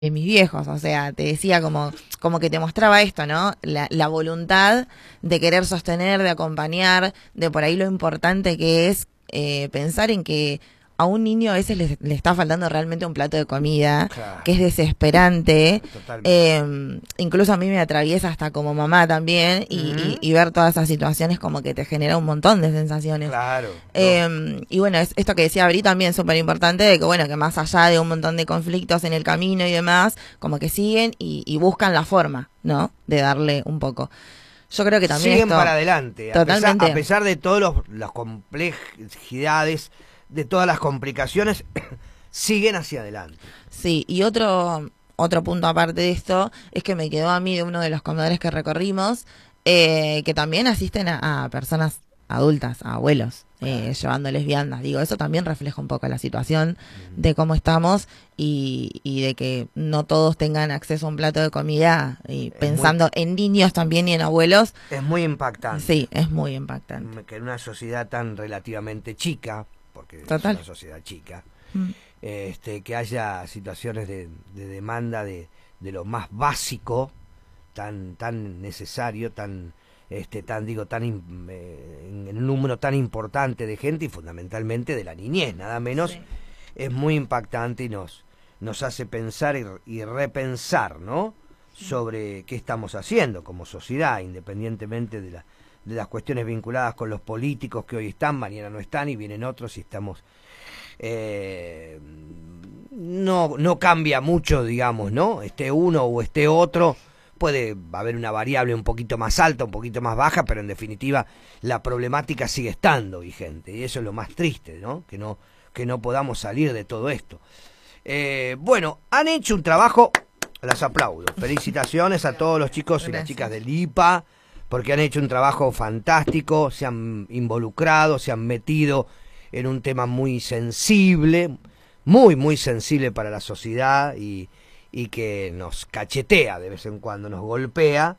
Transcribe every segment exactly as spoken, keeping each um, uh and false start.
de mis viejos, o sea, te decía como, como que te mostraba esto, ¿no? La, la voluntad de querer sostener, de acompañar, de por ahí lo importante que es eh, pensar en que a un niño a veces le, le está faltando realmente un plato de comida, Claro. que es desesperante. Totalmente. Eh, incluso a mí me atraviesa hasta como mamá también, y, Ujú. y, y ver todas esas situaciones como que te genera un montón de sensaciones. Claro. Eh, y bueno, es esto que decía Bri también súper importante, de que bueno, que más allá de un montón de conflictos en el camino y demás, como que siguen y, y buscan la forma, ¿no? De darle un poco. Yo creo que también Siguen esto, para adelante, a pesar, totalmente. a pesar de todas las complejidades, de todas las complicaciones, siguen hacia adelante. Sí, y otro, otro punto aparte de esto es que me quedó a mí de uno de los comedores que recorrimos, eh, que también asisten a, a personas adultas, a abuelos, eh, llevándoles viandas. Digo, eso también refleja un poco la situación de cómo estamos y, y de que no todos tengan acceso a un plato de comida, y Es pensando muy, en niños también y en abuelos. Es muy impactante. Sí, es muy impactante. Que en una sociedad tan relativamente chica, porque Total. es una sociedad chica, Mm. este, que haya situaciones de, de demanda de, de lo más básico, tan tan necesario, tan este tan digo tan in, eh, en un número tan importante de gente y fundamentalmente de la niñez, nada menos. Sí. Es muy impactante y nos nos hace pensar y, y repensar, ¿no? Sobre qué estamos haciendo como sociedad, independientemente de la de las cuestiones vinculadas con los políticos que hoy están, mañana no están y vienen otros y estamos eh, no no cambia mucho, digamos, ¿no? Esté uno o esté otro, puede haber una variable un poquito más alta, un poquito más baja, pero en definitiva la problemática sigue estando vigente y eso es lo más triste, ¿no? Que no que no podamos salir de todo esto. Eh, bueno, han hecho un trabajo, las aplaudo. Felicitaciones a todos los chicos y las chicas del I P A, porque han hecho un trabajo fantástico, se han involucrado, se han metido en un tema muy sensible, muy, muy sensible para la sociedad y, y que nos cachetea de vez en cuando, nos golpea.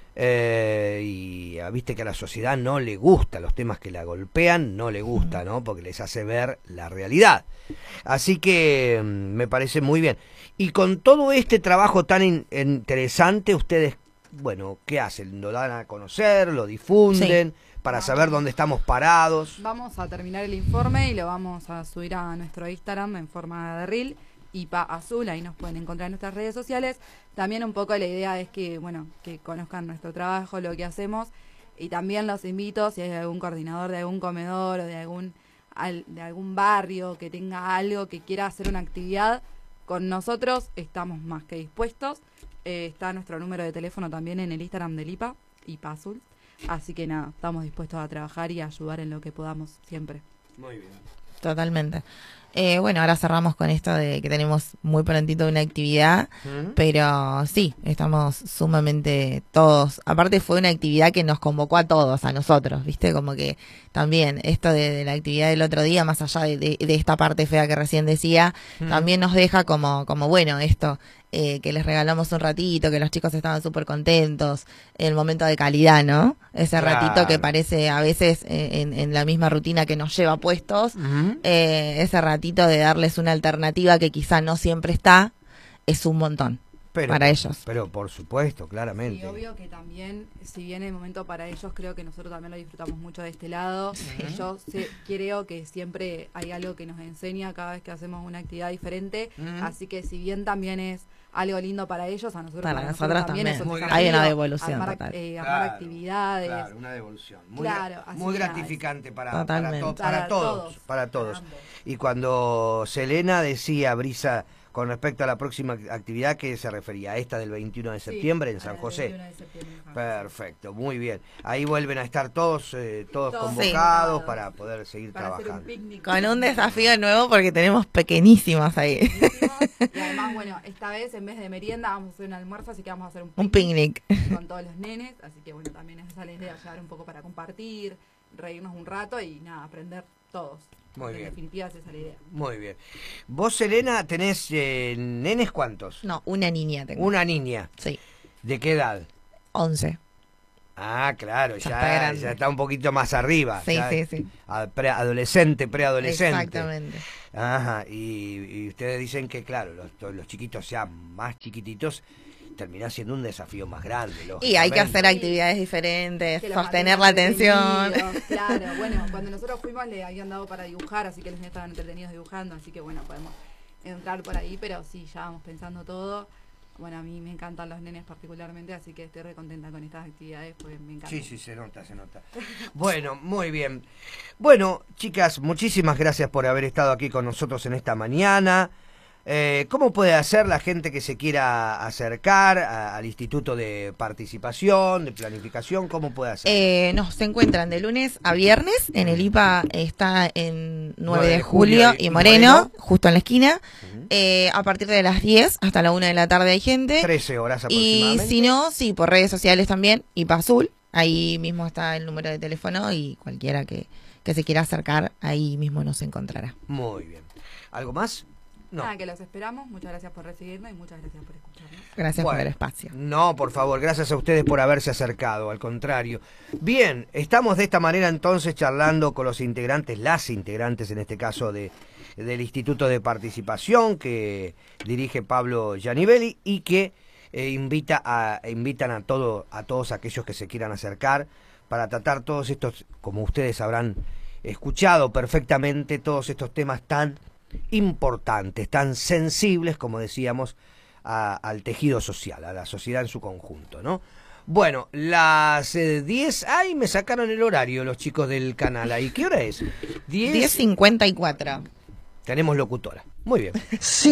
Eh, y viste que a la sociedad no le gusta, los temas que la golpean no le gusta, ¿no? Porque les hace ver la realidad. Así que me parece muy bien. Y con todo este trabajo tan in interesante, ustedes, bueno, ¿qué hacen? ¿Lo dan a conocer? ¿Lo difunden? Sí. Para saber dónde estamos parados. Vamos a terminar el informe y lo vamos a subir a nuestro Instagram en forma de reel, I P A Azul, ahí nos pueden encontrar en nuestras redes sociales. También un poco la idea es que, bueno, que conozcan nuestro trabajo, lo que hacemos, y también los invito, si hay algún coordinador de algún comedor o de algún, al, de algún barrio que tenga algo, que quiera hacer una actividad con nosotros, estamos más que dispuestos. Eh, está nuestro número de teléfono también en el Instagram del I P A, I P A Azul. Así que nada, estamos dispuestos a trabajar y a ayudar en lo que podamos siempre. Muy bien. Totalmente. Eh, bueno, ahora cerramos con esto de que tenemos muy prontito una actividad, uh-huh. Pero sí, estamos sumamente todos. Aparte fue una actividad que nos convocó a todos, a nosotros, ¿viste? Como que también esto de, de la actividad del otro día, más allá de, de, de esta parte fea que recién decía, uh-huh. También nos deja como, como bueno, esto, eh, que les regalamos un ratito, que los chicos estaban súper contentos, el momento de calidad, ¿no? Ese claro. ratito que parece a veces eh, en, en la misma rutina que nos lleva puestos, uh-huh. eh, ese ratito de darles una alternativa que quizá no siempre está, es un montón. Pero, para ellos. Pero por supuesto, claramente. Y obvio que también, si viene el momento para ellos, creo que nosotros también lo disfrutamos mucho de este lado. Uh-huh. Yo sé, creo que siempre hay algo que nos enseña cada vez que hacemos una actividad diferente. Uh-huh. Así que si bien también es algo lindo para ellos, a nosotros, para, para nosotros nosotros también, también es hay una devolución armar, total. Eh, armar claro, actividades. Claro, una devolución. Muy, claro, muy gratificante para, para, to, para, para todos, todos. Para todos. Y cuando Selena decía, Brisa, con respecto a la próxima actividad, ¿qué se refería? ¿A esta del veintiuno de septiembre sí, en San José? veintiuno de septiembre en San Perfecto, muy bien. Ahí vuelven a estar todos eh, todos, todos convocados sí. para poder seguir para trabajando. Un con un desafío nuevo porque tenemos pequeñísimos ahí. Y además, bueno, esta vez en vez de merienda vamos a hacer un almuerzo, así que vamos a hacer un picnic, un picnic. con todos los nenes. Así que bueno, también esa es la idea, llevar un poco para compartir, reírnos un rato y nada, aprender todos. Muy en bien. definitiva esa es la idea. Muy bien. ¿Vos, Selena, tenés eh, nenes cuántos? No, una niña tengo. Una niña. Sí. ¿De qué edad? once. Ah, claro, Ya ya, está grande. ya está un poquito más arriba. Sí, ya sí, sí. a- pre- adolescente, preadolescente. Exactamente. Ajá, y, y ustedes dicen que, claro, los, to- los chiquitos ya más chiquititos termina siendo un desafío más grande. Y hay que lógicamente. hacer actividades diferentes, Que los sostener la mantengan atención. entretenidos, Claro, bueno, cuando nosotros fuimos le habían dado para dibujar, así que los niños estaban entretenidos dibujando, así que bueno, podemos entrar por ahí, pero sí, ya vamos pensando todo. Bueno, a mí me encantan los nenes particularmente, así que estoy re contenta con estas actividades, pues me encanta. Sí, sí, se nota, se nota. Bueno, muy bien. Bueno, chicas, muchísimas gracias por haber estado aquí con nosotros en esta mañana. Eh, ¿Cómo puede hacer la gente que se quiera acercar a- al Instituto de Participación, de Planificación? ¿Cómo puede hacer? Eh, nos encuentran de lunes a viernes. En el I P A está en nueve de julio julio y- y y Moreno, Moreno. justo en la esquina. Ujú. Eh, a partir de las diez hasta la una de la tarde hay gente. trece horas Y aproximadamente. si no, sí, por redes sociales también, I P A Azul. Ahí mismo está el número de teléfono y cualquiera que, que se quiera acercar, ahí mismo nos encontrará. Muy bien. ¿Algo más? No. Nada, que los esperamos, muchas gracias por recibirnos y muchas gracias por escucharnos. Gracias Bueno. por el espacio. No, por favor, gracias a ustedes por haberse acercado, al contrario. Bien, estamos de esta manera entonces charlando con los integrantes, las integrantes en este caso de del Instituto de Participación que dirige Pablo Gianivelli y que eh, invita a invitan a todo a todos aquellos que se quieran acercar para tratar todos estos, como ustedes habrán escuchado perfectamente, todos estos temas tan importantes, tan sensibles, como decíamos, a- al tejido social, a la sociedad en su conjunto, ¿no? Bueno, las eh, diez... ¡Ay, me sacaron el horario los chicos del canal! ¿Ahí qué hora es? diez cincuenta y cuatro. Tenemos locutora. Muy bien.